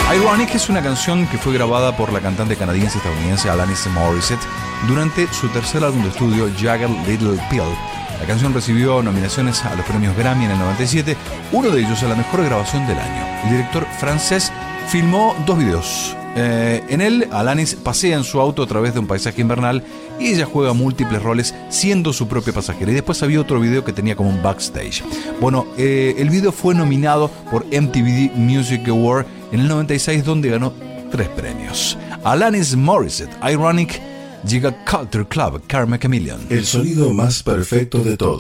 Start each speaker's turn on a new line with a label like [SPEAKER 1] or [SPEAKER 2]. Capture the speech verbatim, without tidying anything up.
[SPEAKER 1] Ironic es una canción que fue grabada por la cantante canadiense-estadounidense Alanis Morissette durante su tercer álbum de estudio, Jagged Little Pill. La canción recibió nominaciones a los premios Grammy en el noventa y siete, uno de ellos a la mejor grabación del año. El director francés filmó dos videos. Eh, en él, Alanis pasea en su auto a través de un paisaje invernal y ella juega múltiples roles siendo su propia pasajera. Y después había otro video que tenía como un backstage. Bueno, eh, el video fue nominado por M T V Music Award en el noventa y seis, donde ganó tres premios. Alanis Morissette, Ironic, llega Culture Club, Karma Chameleon.
[SPEAKER 2] El sonido más perfecto de todo.